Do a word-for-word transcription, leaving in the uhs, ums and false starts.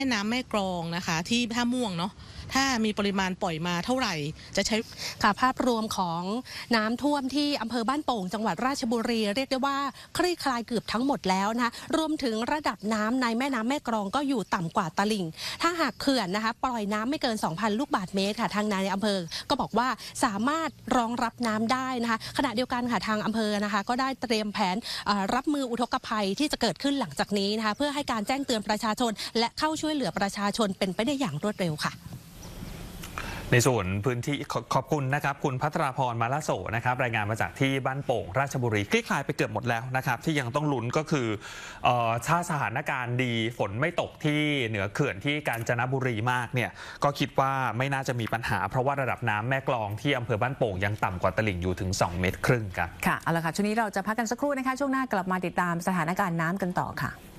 แม่น้ำแม่กลองนะคะที่ท่าม่วงเนาะถ้ามีปริมาณปล่อยมาเท่าไหร่จะใช้ค่ะภาพรวมของน้ำท่วมที่อำเภอบ้านโป่งจังหวัดราชบุรีเรียกได้ว่าคลี่คลายเกือบทั้งหมดแล้วนะคะรวมถึงระดับน้ำในแม่น้ำแม่กลองก็อยู่ต่ำกว่าตลิ่งถ้าหากเขื่อนนะคะปล่อยน้ำไม่เกิน สองพัน ลูกบาศก์เมตรค่ะทางนายอำเภอก็บอกว่าสามารถรองรับน้ำได้นะคะขณะเดียวกันค่ะทางอำเภอนะคะก็ได้เตรียมแผนรับมืออุทกภัยที่จะเกิดขึ้นหลังจากนี้นะคะเพื่อให้การแจ้งเตือนประชาชนและเข้าช่วยเหลือประชาชนเป็นไปได้อย่างรวดเร็วค่ะในส่วนพื้นที่ขอบคุณนะครับคุณพัทราพรมาลาโสนะครับรายงานมาจากที่บ้านโป่งราชบุรีคลี่คลายไปเกือบหมดแล้วนะครับที่ยังต้องลุ้นก็คือถ้าสถานการณ์ดีฝนไม่ตกที่เหนือเขื่อนที่กาญจนบุรีมากเนี่ยก็คิดว่าไม่น่าจะมีปัญหาเพราะว่าระดับน้ำแม่กลองที่อำเภอบ้านโป่งยังต่ำกว่าตลิ่งอยู่ถึงสองเมตรครึ่งครับค่ะเอาละค่ะช่วงนี้เราจะพักกันสักครู่นะคะช่วงหน้ากลับมาติดตามสถานการณ์น้ำกันต่อค่ะ